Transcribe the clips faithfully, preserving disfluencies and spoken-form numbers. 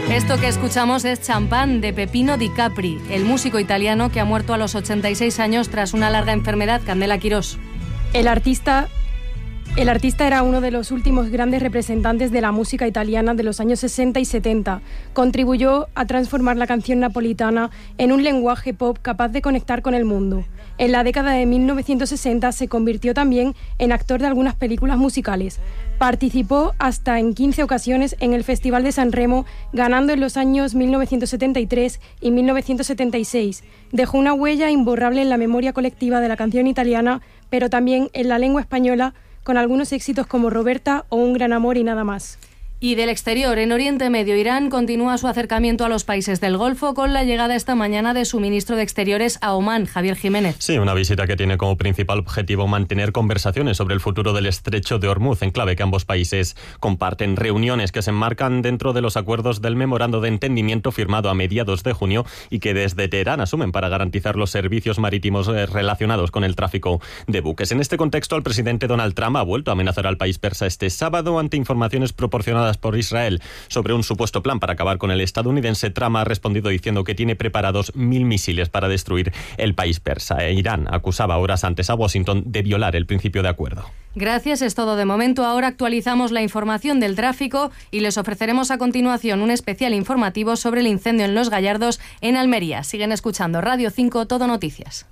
Esto que escuchamos es Champán de Peppino Di Capri, el músico italiano que ha muerto a los ochenta y seis años tras una larga enfermedad. Candela Quirós. El artista... El artista era uno de los últimos grandes representantes de la música italiana de los años sesenta y setenta. Contribuyó a transformar la canción napolitana en un lenguaje pop capaz de conectar con el mundo. En la década de mil novecientos sesenta se convirtió también en actor de algunas películas musicales. Participó hasta en quince ocasiones en el Festival de San Remo, ganando en los años mil novecientos setenta y tres y mil novecientos setenta y seis. Dejó una huella imborrable en la memoria colectiva de la canción italiana, pero también en la lengua española, con algunos éxitos como Roberta o Un gran amor y nada más. Y del exterior, en Oriente Medio, Irán continúa su acercamiento a los países del Golfo con la llegada esta mañana de su ministro de Exteriores a Omán, Javier Jiménez. Sí, una visita que tiene como principal objetivo mantener conversaciones sobre el futuro del estrecho de Hormuz, en clave que ambos países comparten. Reuniones que se enmarcan dentro de los acuerdos del memorando de entendimiento firmado a mediados de junio y que desde Teherán asumen para garantizar los servicios marítimos relacionados con el tráfico de buques. En este contexto, el presidente Donald Trump ha vuelto a amenazar al país persa este sábado ante informaciones proporcionadas por Israel sobre un supuesto plan para acabar con el estadounidense. Trump ha respondido diciendo que tiene preparados mil misiles para destruir el país persa. E Irán acusaba horas antes a Washington de violar el principio de acuerdo. Gracias, es todo de momento. Ahora actualizamos la información del tráfico y les ofreceremos a continuación un especial informativo sobre el incendio en Los Gallardos, en Almería. Siguen escuchando Radio cinco Todo Noticias.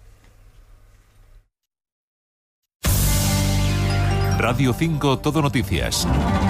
Radio cinco Todo Noticias.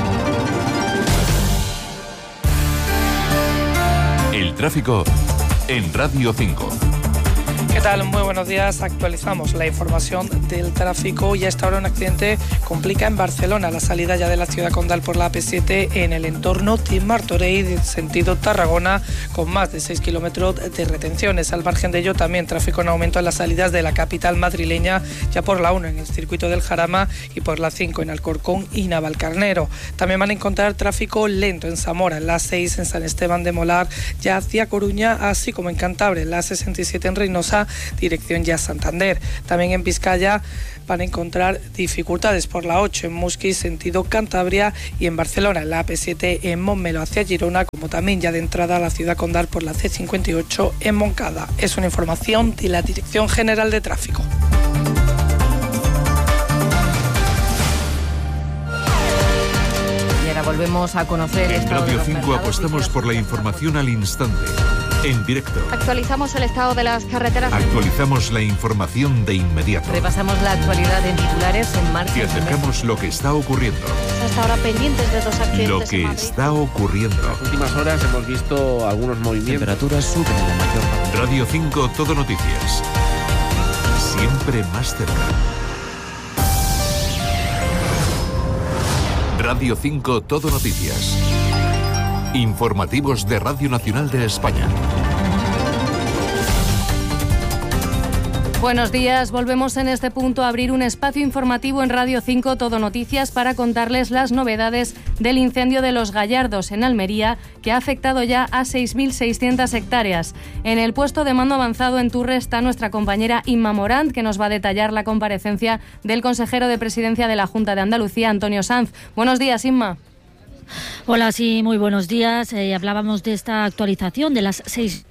El tráfico en Radio cinco. ¿Qué tal? Muy buenos días. Actualizamos la información del tráfico y a esta hora un accidente complica en Barcelona la salida ya de la ciudad condal por la A P siete en el entorno de Martorell, sentido Tarragona, con más de seis kilómetros de retenciones. Al margen de ello, también tráfico en aumento en las salidas de la capital madrileña, ya por la uno en el circuito del Jarama y por la cinco en Alcorcón y Navalcarnero. También van a encontrar tráfico lento en Zamora, en la seis en San Esteban de Molar, ya hacia Coruña, así como en Cantabria, en la sesenta y siete en Reynosa, dirección ya Santander. También en Vizcaya van a encontrar dificultades por la ocho en Musquis, sentido Cantabria, y en Barcelona, en la A P siete en Montmeló hacia Girona, como también ya de entrada a la ciudad condal por la C cincuenta y ocho en Moncada. Es una información de la Dirección General de Tráfico. Y ahora volvemos a conocer... En Radio cinco apostamos por la información al instante. En directo. Actualizamos el estado de las carreteras. Actualizamos la información de inmediato. Repasamos la actualidad en titulares en marcha. Y acercamos lo que está ocurriendo. Hasta ahora pendientes de dos accidentes. Lo que está ocurriendo. En las últimas horas hemos visto algunos movimientos. Temperaturas suben en la mayor parte. Radio cinco Todo Noticias. Siempre más cerca. Radio cinco Todo Noticias. Informativos de Radio Nacional de España. Buenos días, volvemos en este punto a abrir un espacio informativo en Radio cinco Todo Noticias para contarles las novedades del incendio de Los Gallardos en Almería, que ha afectado ya a seis mil seiscientas hectáreas. En el puesto de mando avanzado en Turre está nuestra compañera Inma Morant, que nos va a detallar la comparecencia del consejero de Presidencia de la Junta de Andalucía, Antonio Sanz. Buenos días, Inma. Hola, sí, muy buenos días. Eh, hablábamos de esta actualización de las seis.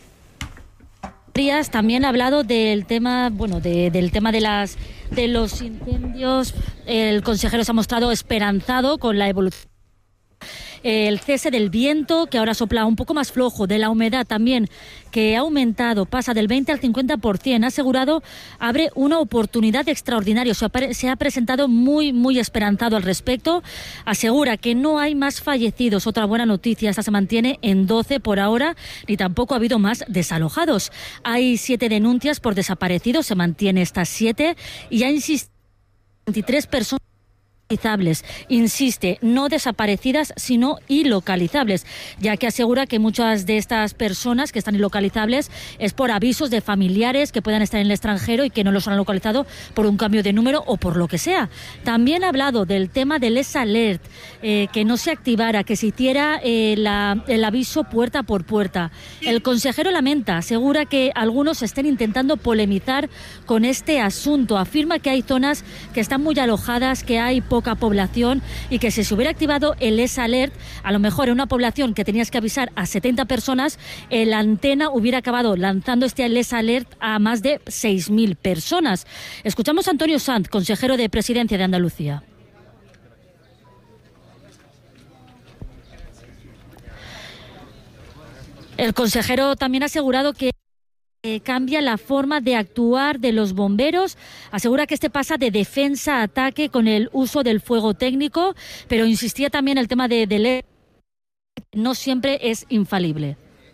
También ha hablado del tema, bueno, de, del tema de las de los incendios. El consejero se ha mostrado esperanzado con la evolución. El cese del viento, que ahora sopla un poco más flojo, de la humedad también, que ha aumentado, pasa del veinte al cincuenta por ciento, ha asegurado, abre una oportunidad extraordinaria. Se ha presentado muy, muy esperanzado al respecto. Asegura que no hay más fallecidos. Otra buena noticia, esta se mantiene en doce por ahora, ni tampoco ha habido más desalojados. Hay siete denuncias por desaparecidos, se mantiene estas siete, y ha insistido veintitrés personas. Insiste, no desaparecidas, sino ilocalizables, ya que asegura que muchas de estas personas que están ilocalizables es por avisos de familiares que puedan estar en el extranjero y que no los han localizado por un cambio de número o por lo que sea. También ha hablado del tema del S Alert, eh, que no se activara, que se hiciera eh, la, el aviso puerta por puerta. El consejero lamenta, asegura que algunos estén intentando polemizar con este asunto. Afirma que hay zonas que están muy alojadas, que hay poco poca población y que si se hubiera activado el S Alert, a lo mejor en una población que tenías que avisar a setenta personas, la antena hubiera acabado lanzando este S Alert a más de seis mil personas. Escuchamos a Antonio Sanz, consejero de Presidencia de Andalucía. El consejero también ha asegurado que eh, cambia la forma de actuar de los bomberos. Asegura que este pasa de defensa a ataque con el uso del fuego técnico, pero insistía también el tema de, de no siempre es infalible.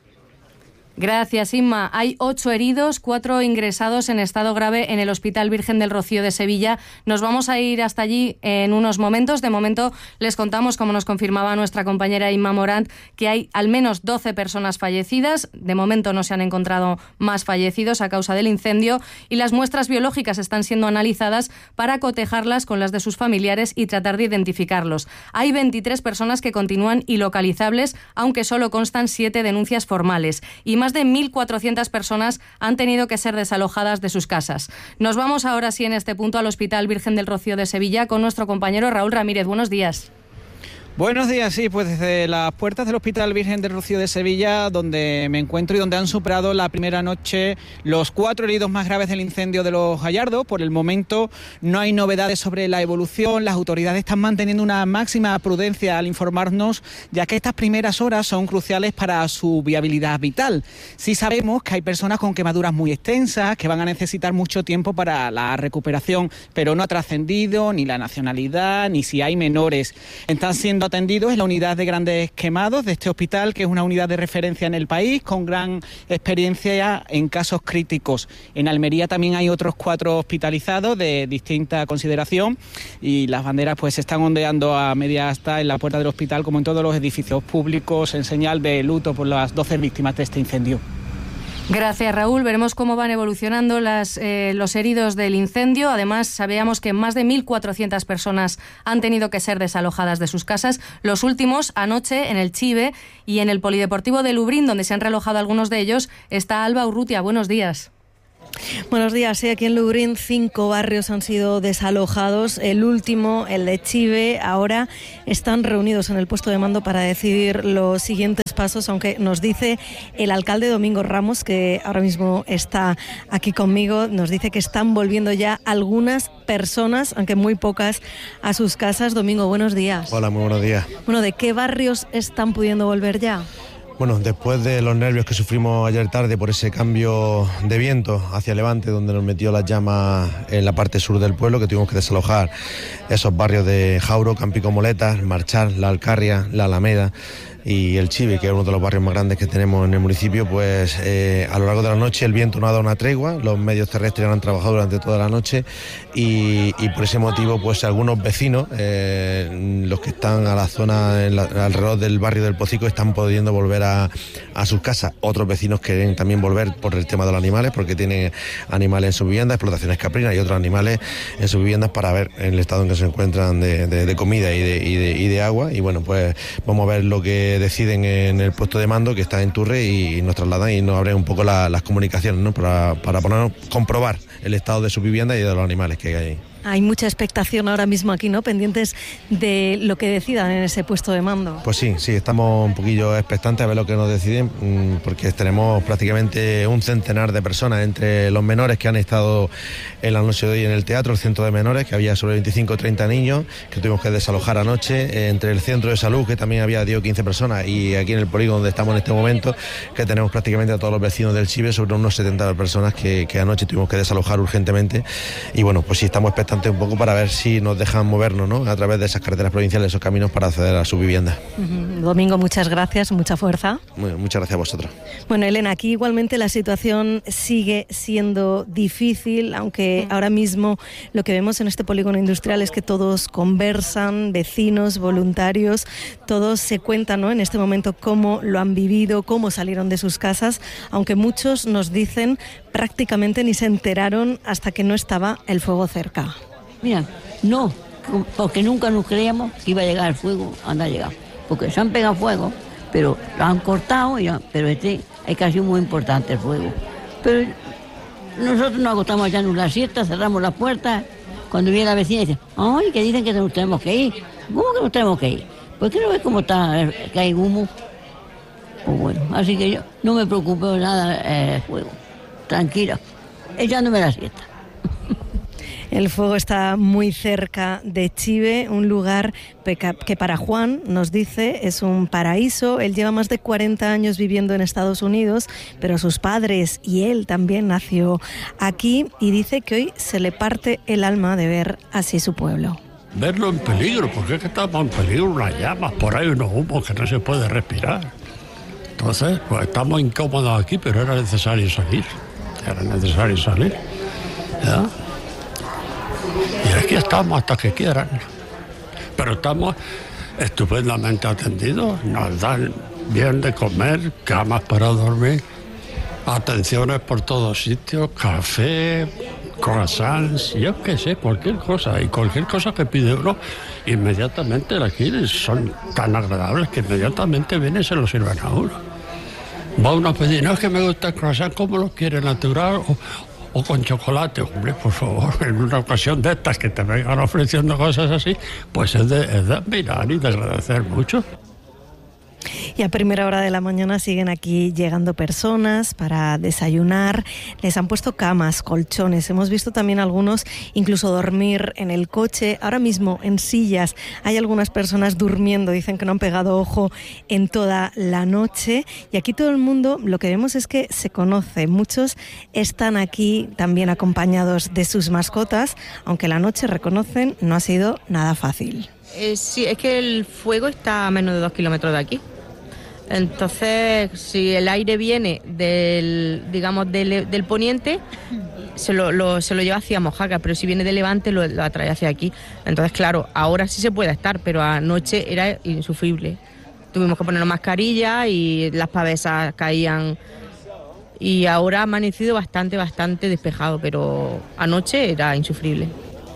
Gracias, Inma. Hay ocho heridos, cuatro ingresados en estado grave en el Hospital Virgen del Rocío de Sevilla. Nos vamos a ir hasta allí en unos momentos. De momento les contamos, como nos confirmaba nuestra compañera Inma Morant, que hay al menos doce personas fallecidas. De momento no se han encontrado más fallecidos a causa del incendio y las muestras biológicas están siendo analizadas para cotejarlas con las de sus familiares y tratar de identificarlos. Hay veintitrés personas que continúan ilocalizables, aunque solo constan siete denuncias formales. Y más de mil cuatrocientas personas han tenido que ser desalojadas de sus casas. Nos vamos ahora sí en este punto al Hospital Virgen del Rocío de Sevilla con nuestro compañero Raúl Ramírez. Buenos días. Buenos días, sí, pues desde las puertas del Hospital Virgen del Rocío de Sevilla, donde me encuentro y donde han superado la primera noche los cuatro heridos más graves del incendio de Los Gallardos. Por el momento no hay novedades sobre la evolución, las autoridades están manteniendo una máxima prudencia al informarnos, ya que estas primeras horas son cruciales para su viabilidad vital. Sí sabemos que hay personas con quemaduras muy extensas, que van a necesitar mucho tiempo para la recuperación, pero no ha trascendido ni la nacionalidad, ni si hay menores. Están siendo atendidos en la unidad de grandes quemados de este hospital, que es una unidad de referencia en el país, con gran experiencia en casos críticos. En Almería también hay otros cuatro hospitalizados de distinta consideración y las banderas pues se están ondeando a media asta en la puerta del hospital, como en todos los edificios públicos, en señal de luto por las doce víctimas de este incendio. Gracias, Raúl. Veremos cómo van evolucionando las, eh, los heridos del incendio. Además, sabíamos que más de mil cuatrocientas personas han tenido que ser desalojadas de sus casas. Los últimos, anoche, en el Chive y en el Polideportivo de Lubrión, donde se han relojado algunos de ellos, está Alba Urrutia. Buenos días. Buenos días. Sí, aquí en Lubrión cinco barrios han sido desalojados. El último, el de Chive, ahora están reunidos en el puesto de mando para decidir los siguientes pasos, aunque nos dice el alcalde Domingo Ramos, que ahora mismo está aquí conmigo, nos dice que están volviendo ya algunas personas, aunque muy pocas, a sus casas. Domingo, buenos días. Hola, muy buenos días. Bueno, ¿de qué barrios están pudiendo volver ya? Bueno, después de los nervios que sufrimos ayer tarde por ese cambio de viento hacia levante, donde nos metió las llamas en la parte sur del pueblo, que tuvimos que desalojar esos barrios de Jauro, Campico Moletas, Marchar, La Alcarria, La Alameda y el Chive, que es uno de los barrios más grandes que tenemos en el municipio, pues eh, a lo largo de la noche el viento no ha dado una tregua, los medios terrestres han trabajado durante toda la noche y, y por ese motivo pues algunos vecinos, eh, los que están a la zona en la, alrededor del barrio del Pocico, están pudiendo volver a, a sus casas. Otros vecinos quieren también volver por el tema de los animales, porque tienen animales en sus viviendas, explotaciones caprinas y otros animales en sus viviendas, para ver el estado en que se encuentran de, de, de comida y de, y, de, y de agua. Y bueno, pues vamos a ver lo que deciden en el puesto de mando, que está en Turre, y nos trasladan y nos abren un poco la, las comunicaciones, ¿no? para, para ponernos, comprobar el estado de su vivienda y de los animales que hay ahí. Hay mucha expectación ahora mismo aquí, ¿no? Pendientes de lo que decidan en ese puesto de mando. Pues sí, sí, estamos un poquillo expectantes a ver lo que nos deciden, porque tenemos prácticamente un centenar de personas, entre los menores que han estado en la noche de hoy en el teatro, el centro de menores, que había sobre veinticinco o treinta niños, que tuvimos que desalojar anoche, entre el centro de salud, que también había diez o quince personas, y aquí en el polígono donde estamos en este momento, que tenemos prácticamente a todos los vecinos del Chive, sobre unos setenta personas que, que anoche tuvimos que desalojar urgentemente. Y bueno, pues sí, estamos expectantes un poco para ver si nos dejan movernos, ¿no? A través de esas carreteras provinciales, esos caminos, para acceder a su vivienda. Uh-huh. Domingo, muchas gracias, mucha fuerza. Bueno, muchas gracias a vosotros. Bueno, Elena, aquí igualmente la situación sigue siendo difícil, aunque ahora mismo lo que vemos en este polígono industrial es que todos conversan, vecinos, voluntarios, todos se cuentan, ¿no? En este momento cómo lo han vivido, cómo salieron de sus casas, aunque muchos nos dicen prácticamente ni se enteraron hasta que no estaba el fuego cerca. Mira, no, porque nunca nos creíamos que iba a llegar el fuego, anda a llegar, porque se han pegado fuego, pero lo han cortado ya, pero este es casi muy importante el fuego. Pero nosotros nos acostamos ya en la siesta, cerramos las puertas, Cuando viene la vecina y dice, ay, que dicen que nos tenemos que ir. ¿Cómo que nos tenemos que ir? ¿Por qué no ves cómo está, que hay humo? Pues bueno, así que yo no me preocupo de nada el fuego. Tranquila, echándome la siesta. El fuego está muy cerca de Chive, un lugar que para Juan, nos dice, es un paraíso. Él lleva más de cuarenta años viviendo en Estados Unidos, pero sus padres y él también nació aquí, y dice que hoy se le parte el alma de ver así su pueblo. Verlo en peligro, porque es que estamos en peligro, unas llamas, por ahí unos humos que no se puede respirar. Entonces, pues estamos incómodos aquí, pero era necesario salir, era necesario salir, ¿ya? Y aquí estamos hasta que quieran. Pero estamos estupendamente atendidos. Nos dan bien de comer, camas para dormir, atenciones por todos sitios, café, croissants, yo qué sé, cualquier cosa. Y cualquier cosa que pide uno, inmediatamente aquí son tan agradables que inmediatamente vienen y se lo sirven a uno. Va uno a pedir, no es que me gusta el croissant, ¿cómo lo quiere? ¿Natural o...? O con chocolate, hombre, por favor, en una ocasión de estas que te vengan ofreciendo cosas así, pues es de, es de admirar y de agradecer mucho. Y a primera hora de la mañana siguen aquí llegando personas para desayunar. Les han puesto camas, colchones. Hemos visto también algunos incluso dormir en el coche. Ahora mismo en sillas hay algunas personas durmiendo. Dicen que no han pegado ojo en toda la noche. Y aquí todo el mundo, lo que vemos es que se conoce. Muchos están aquí también acompañados de sus mascotas, aunque la noche, reconocen, no ha sido nada fácil. Eh, sí, es que el fuego está a menos de dos kilómetros de aquí. Entonces, si el aire viene del, digamos, del, del poniente, se lo, lo, se lo lleva hacia Mojácar, pero si viene de levante lo, lo atrae hacia aquí. Entonces, claro, ahora sí se puede estar, pero anoche era insufrible. Tuvimos que poner mascarilla y las pavesas caían. Y ahora ha amanecido bastante, bastante despejado, pero anoche era insufrible.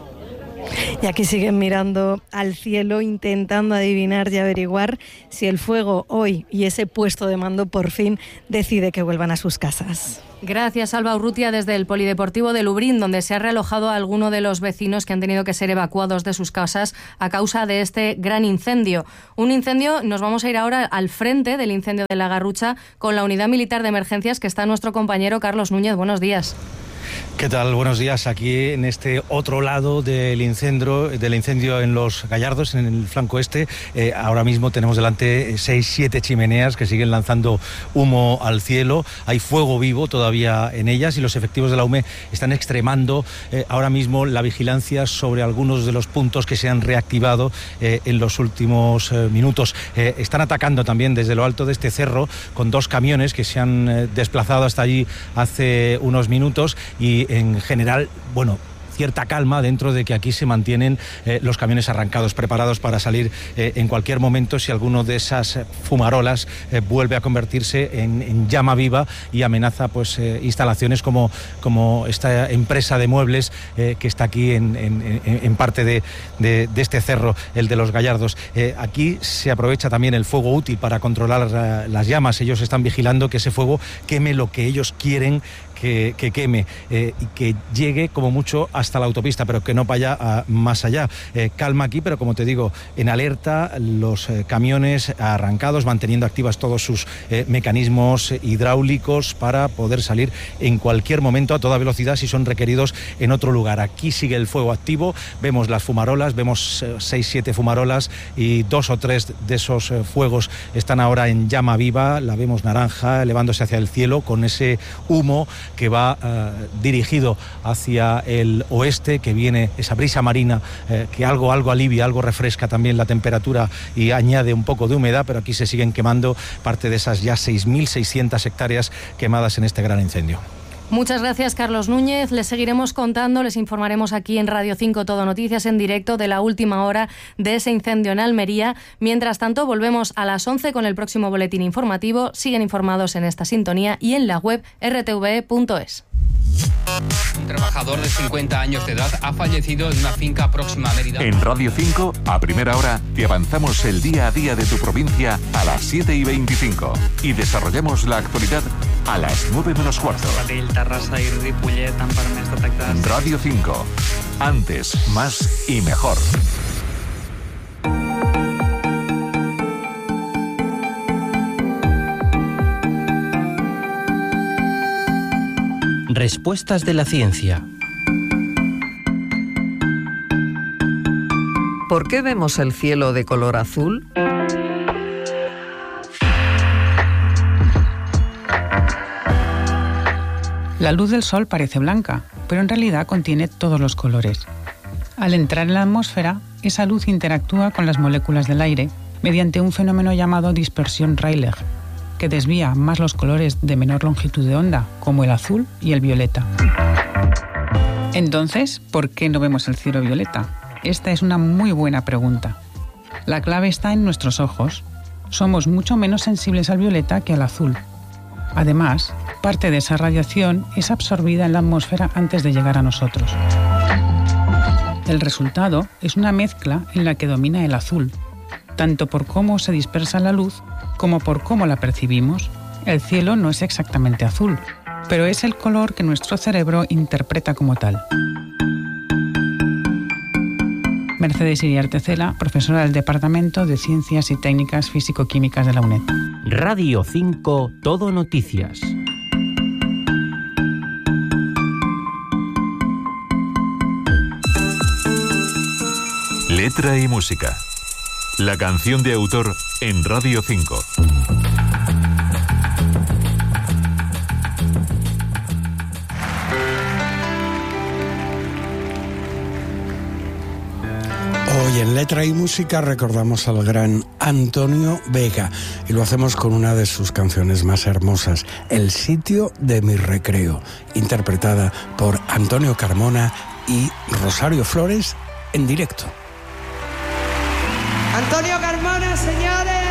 Y aquí siguen mirando al cielo, intentando adivinar y averiguar si el fuego hoy y ese puesto de mando por fin decide que vuelvan a sus casas. Gracias, Alba Urrutia, desde el Polideportivo de Lubrión, donde se ha realojado a alguno de los vecinos que han tenido que ser evacuados de sus casas a causa de este gran incendio. Un incendio, nos vamos a ir ahora al frente del incendio de la Garrucha con la Unidad Militar de Emergencias, que está nuestro compañero Carlos Núñez. Buenos días. ¿Qué tal? Buenos días. Aquí en este otro lado del incendio, del incendio en Los Gallardos, en el flanco este, eh, ahora mismo tenemos delante seis, siete chimeneas que siguen lanzando humo al cielo. Hay fuego vivo todavía en ellas y los efectivos de la U M E están extremando eh, ahora mismo la vigilancia sobre algunos de los puntos que se han reactivado eh, en los últimos eh, minutos. Eh, están atacando también desde lo alto de este cerro con dos camiones que se han eh, desplazado hasta allí hace unos minutos. Y en general, bueno, cierta calma dentro de que aquí se mantienen eh, los camiones arrancados, preparados para salir eh, en cualquier momento si alguno de esas fumarolas eh, vuelve a convertirse en, en llama viva y amenaza pues eh, instalaciones como, como esta empresa de muebles eh, que está aquí en, en, en parte de, de, de este cerro, el de Los Gallardos. Eh, aquí se aprovecha también el fuego útil para controlar uh, las llamas. Ellos están vigilando que ese fuego queme lo que ellos quieren que, que queme eh, y que llegue como mucho hasta la autopista, pero que no vaya a, más allá. Eh, calma aquí, pero como te digo, en alerta, los eh, camiones arrancados, manteniendo activas todos sus eh, mecanismos hidráulicos para poder salir en cualquier momento a toda velocidad si son requeridos en otro lugar. Aquí sigue el fuego activo, vemos las fumarolas, vemos eh, seis, siete fumarolas y dos o tres de esos eh, fuegos están ahora en llama viva, la vemos naranja elevándose hacia el cielo con ese humo que va eh, dirigido hacia el oeste, que viene esa brisa marina eh, que algo, algo alivia, algo refresca también la temperatura y añade un poco de humedad, pero aquí se siguen quemando parte de esas ya seis mil seiscientas hectáreas quemadas en este gran incendio. Muchas gracias, Carlos Núñez. Les seguiremos contando, les informaremos aquí en Radio cinco Todo Noticias en directo de la última hora de ese incendio en Almería. Mientras tanto, volvemos a las once con el próximo boletín informativo. Siguen informados en esta sintonía y en la web r t v punto es. Un trabajador de cincuenta años de edad ha fallecido en una finca próxima a Mérida. En Radio cinco, a primera hora, te avanzamos el día a día de tu provincia a las siete y veinticinco y desarrollamos la actualidad a las nueve menos cuarto. Sabadell, Terrassa i Ripollet han permès detectar... Radio cinco. Antes, más y mejor. Respuestas de la ciencia. ¿Por qué vemos el cielo de color azul? La luz del sol parece blanca, pero en realidad contiene todos los colores. Al entrar en la atmósfera, esa luz interactúa con las moléculas del aire mediante un fenómeno llamado dispersión Rayleigh, que desvía más los colores de menor longitud de onda, como el azul y el violeta. Entonces, ¿por qué no vemos el cielo violeta? Esta es una muy buena pregunta. La clave está en nuestros ojos. Somos mucho menos sensibles al violeta que al azul. Además, parte de esa radiación es absorbida en la atmósfera antes de llegar a nosotros. El resultado es una mezcla en la que domina el azul, tanto por cómo se dispersa la luz como por cómo la percibimos. El cielo no es exactamente azul, pero es el color que nuestro cerebro interpreta como tal. Mercedes Iriarte Cela, profesora del Departamento de Ciencias y Técnicas Físico-Químicas de la UNED. Radio cinco, Todo Noticias. Letra y música. La canción de autor en Radio cinco. Hoy en Letra y Música recordamos al gran Antonio Vega y lo hacemos con una de sus canciones más hermosas, El sitio de mi recreo, interpretada por Antonio Carmona y Rosario Flores en directo. Antonio Carmona, señores.